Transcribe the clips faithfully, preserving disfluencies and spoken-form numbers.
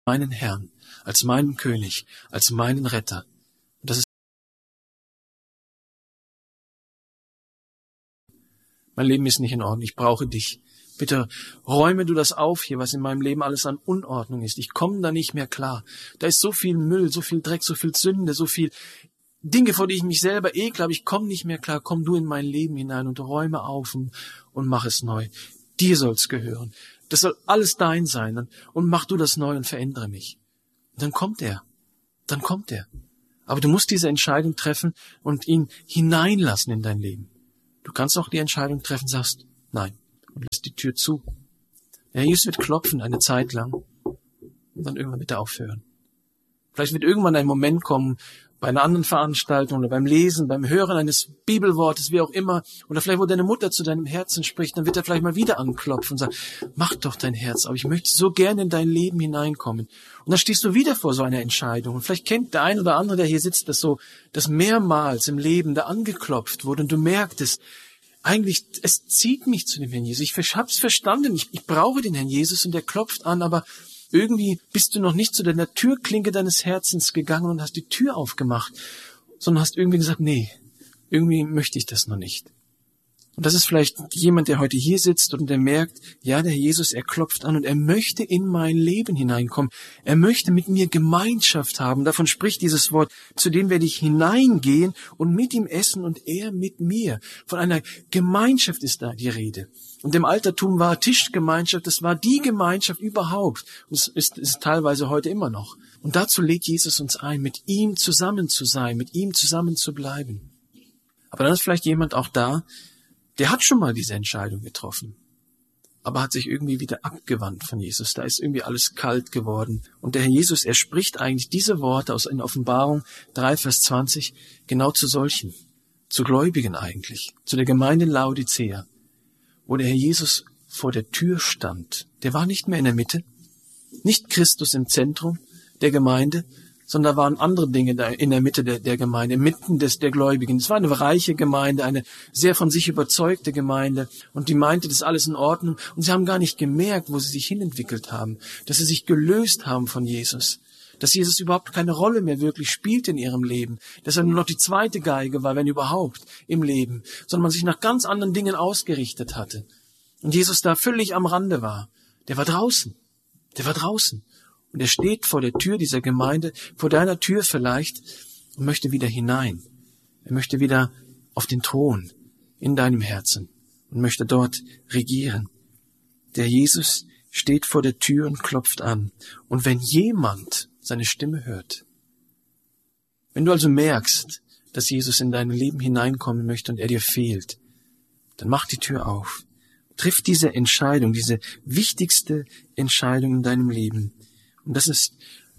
meinen Herrn, als meinen König, als meinen Retter. Und das ist mein Leben ist nicht in Ordnung, ich brauche dich. Bitte räume du das auf hier, was in meinem Leben alles an Unordnung ist. Ich komme da nicht mehr klar. Da ist so viel Müll, so viel Dreck, so viel Sünde, so viel Dinge, vor die ich mich selber ekle, aber ich komme nicht mehr klar. Komm du in mein Leben hinein und räume auf und, und mach es neu. Dir soll's gehören. Das soll alles dein sein. Und, und mach du das neu und verändere mich. Und dann kommt er. Dann kommt er. Aber du musst diese Entscheidung treffen und ihn hineinlassen in dein Leben. Du kannst auch die Entscheidung treffen, sagst, nein. Und lässt die Tür zu. Der Herr Jesus wird klopfen eine Zeit lang und dann irgendwann wird er aufhören. Vielleicht wird irgendwann ein Moment kommen, bei einer anderen Veranstaltung oder beim Lesen, beim Hören eines Bibelwortes, wie auch immer, oder vielleicht, wo deine Mutter zu deinem Herzen spricht, dann wird er vielleicht mal wieder anklopfen und sagen, mach doch dein Herz auf, ich möchte so gerne in dein Leben hineinkommen. Und dann stehst du wieder vor so einer Entscheidung. Und vielleicht kennt der ein oder andere, der hier sitzt, das so, dass mehrmals im Leben da angeklopft wurde und du merktest, eigentlich, es zieht mich zu dem Herrn Jesus. Ich hab's verstanden. Ich, ich brauche den Herrn Jesus und der klopft an, aber irgendwie bist du noch nicht zu der Türklinke deines Herzens gegangen und hast die Tür aufgemacht, sondern hast irgendwie gesagt, nee, irgendwie möchte ich das noch nicht. Und das ist vielleicht jemand, der heute hier sitzt und der merkt, ja, der Herr Jesus, er klopft an und er möchte in mein Leben hineinkommen. Er möchte mit mir Gemeinschaft haben. Davon spricht dieses Wort, zu dem werde ich hineingehen und mit ihm essen und er mit mir. Von einer Gemeinschaft ist da die Rede. Und im Altertum war Tischgemeinschaft, das war die Gemeinschaft überhaupt. Und es ist, ist teilweise heute immer noch. Und dazu lädt Jesus uns ein, mit ihm zusammen zu sein, mit ihm zusammen zu bleiben. Aber dann ist vielleicht jemand auch da, der hat schon mal diese Entscheidung getroffen, aber hat sich irgendwie wieder abgewandt von Jesus. Da ist irgendwie alles kalt geworden. Und der Herr Jesus, er spricht eigentlich diese Worte aus in Offenbarung drei, Vers zwanzig genau zu solchen, zu Gläubigen eigentlich, zu der Gemeinde in Laodicea, wo der Herr Jesus vor der Tür stand. Der war nicht mehr in der Mitte, nicht Christus im Zentrum der Gemeinde, sondern da waren andere Dinge da in der Mitte der, der Gemeinde, mitten des, der Gläubigen. Es war eine reiche Gemeinde, eine sehr von sich überzeugte Gemeinde und die meinte, das ist alles in Ordnung und sie haben gar nicht gemerkt, wo sie sich hinentwickelt haben, dass sie sich gelöst haben von Jesus, dass Jesus überhaupt keine Rolle mehr wirklich spielt in ihrem Leben, dass er nur noch die zweite Geige war, wenn überhaupt, im Leben, sondern man sich nach ganz anderen Dingen ausgerichtet hatte und Jesus da völlig am Rande war. Der war draußen, der war draußen. Und er steht vor der Tür dieser Gemeinde, vor deiner Tür vielleicht, und möchte wieder hinein. Er möchte wieder auf den Thron in deinem Herzen und möchte dort regieren. Der Jesus steht vor der Tür und klopft an. Und wenn jemand seine Stimme hört, wenn du also merkst, dass Jesus in dein Leben hineinkommen möchte und er dir fehlt, dann mach die Tür auf. Triff diese Entscheidung, diese wichtigste Entscheidung in deinem Leben. Und das ist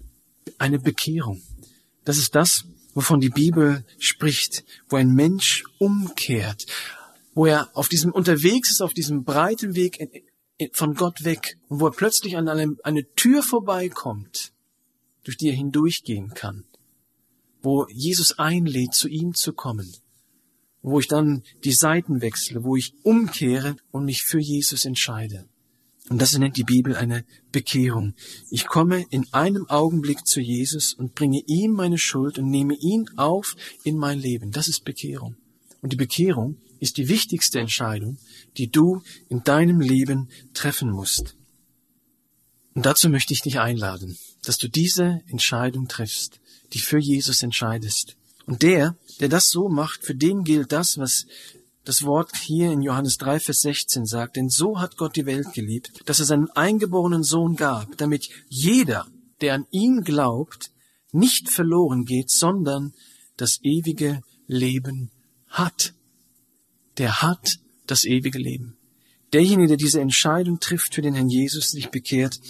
eine Bekehrung. Das ist das, wovon die Bibel spricht, wo ein Mensch umkehrt, wo er auf diesem unterwegs ist, auf diesem breiten Weg von Gott weg und wo er plötzlich an eine, eine Tür vorbeikommt, durch die er hindurchgehen kann, wo Jesus einlädt, zu ihm zu kommen, wo ich dann die Seiten wechsle, wo ich umkehre und mich für Jesus entscheide. Und das nennt die Bibel eine Bekehrung. Ich komme in einem Augenblick zu Jesus und bringe ihm meine Schuld und nehme ihn auf in mein Leben. Das ist Bekehrung. Und die Bekehrung ist die wichtigste Entscheidung, die du in deinem Leben treffen musst. Und dazu möchte ich dich einladen, dass du diese Entscheidung triffst, die für Jesus entscheidest. Und der, der das so macht, für den gilt das, was das Wort hier in Johannes drei, Vers sechzehn sagt, denn so hat Gott die Welt geliebt, dass er seinen eingeborenen Sohn gab, damit jeder, der an ihn glaubt, nicht verloren geht, sondern das ewige Leben hat. Der hat das ewige Leben. Derjenige, der diese Entscheidung trifft für den Herrn Jesus, sich bekehrt,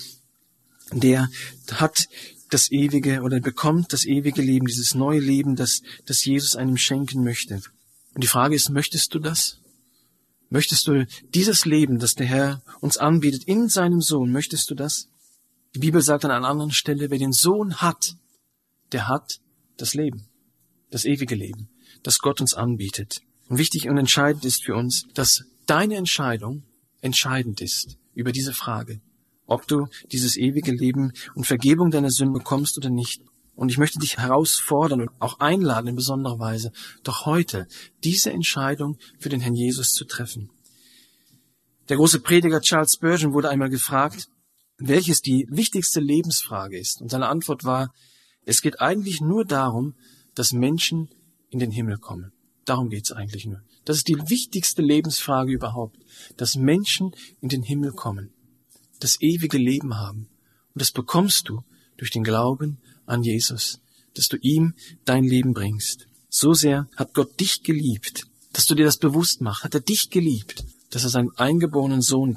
der hat das ewige oder bekommt das ewige Leben, dieses neue Leben, das, das Jesus einem schenken möchte. Und die Frage ist, möchtest du das? Möchtest du dieses Leben, das der Herr uns anbietet, in seinem Sohn, möchtest du das? Die Bibel sagt an einer anderen Stelle, wer den Sohn hat, der hat das Leben, das ewige Leben, das Gott uns anbietet. Und wichtig und entscheidend ist für uns, dass deine Entscheidung entscheidend ist über diese Frage. ob du dieses ewige Leben und Vergebung deiner Sünden bekommst oder nicht. Und ich möchte dich herausfordern und auch einladen in besonderer Weise, doch heute diese Entscheidung für den Herrn Jesus zu treffen. Der große Prediger Charles Spurgeon wurde einmal gefragt, welches die wichtigste Lebensfrage ist. Und seine Antwort war, es geht eigentlich nur darum, dass Menschen in den Himmel kommen. Darum geht's eigentlich nur. Das ist die wichtigste Lebensfrage überhaupt, dass Menschen in den Himmel kommen, das ewige Leben haben. Und das bekommst du durch den Glauben an Jesus, dass du ihm dein Leben bringst. So sehr hat Gott dich geliebt, dass du dir das bewusst machst, hat er dich geliebt, dass er seinen eingeborenen Sohn